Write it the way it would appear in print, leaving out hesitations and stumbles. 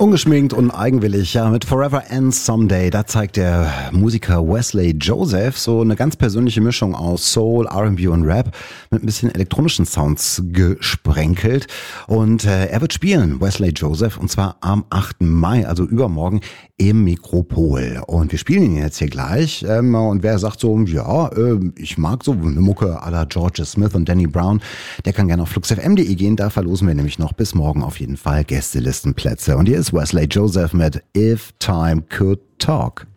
Ungeschminkt und eigenwillig, ja, mit Forever Ends Someday, da zeigt der Musiker Wesley Joseph so eine ganz persönliche Mischung aus Soul, R&B und Rap mit ein bisschen elektronischen Sounds gesprenkelt. Und er wird spielen, Wesley Joseph, und zwar am 8. Mai, also übermorgen im Mikropol. Und wir spielen ihn jetzt hier gleich. Und wer sagt so, ja, ich mag so eine Mucke à la George Smith und Danny Brown, der kann gerne auf fluxfm.de gehen, da verlosen wir nämlich noch bis morgen auf jeden Fall Gästelistenplätze. Und hier ist Wesley Joseph mit If Time Could Talk.